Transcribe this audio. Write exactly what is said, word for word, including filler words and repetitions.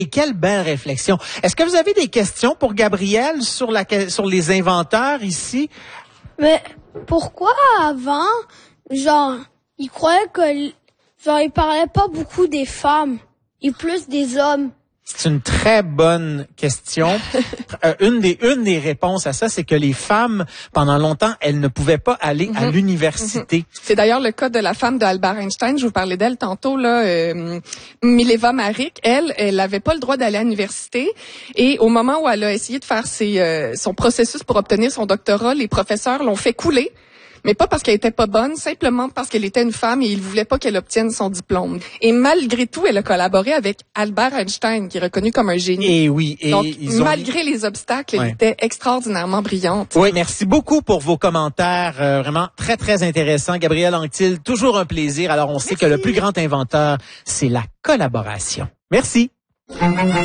Et quelle belle réflexion. Est-ce que vous avez des questions pour Gabrielle sur la sur les inventeurs ici? Mais pourquoi avant, genre, ils croyaient que, genre, ils parlaient pas beaucoup des femmes et plus des hommes? C'est une très bonne question. euh, une des une des réponses à ça, c'est que les femmes, pendant longtemps, elles ne pouvaient pas aller mm-hmm. à l'université. Mm-hmm. C'est d'ailleurs le cas de la femme d'Albert Einstein. Je vous parlais d'elle tantôt là. Euh, Mileva Maric, elle, elle avait pas le droit d'aller à l'université. Et au moment où elle a essayé de faire ses, euh, son processus pour obtenir son doctorat, les professeurs l'ont fait couler. Mais pas parce qu'elle était pas bonne, simplement parce qu'elle était une femme et ils voulaient pas qu'elle obtienne son diplôme. Et malgré tout, elle a collaboré avec Albert Einstein, qui est reconnu comme un génie. Et oui. Et Donc, ils ont... malgré les obstacles, ouais. elle était extraordinairement brillante. Oui, merci beaucoup pour vos commentaires. Euh, vraiment très, très intéressants. Gabrielle Anctil, toujours un plaisir. Alors, on sait merci. que le plus grand inventeur, c'est la collaboration. Merci.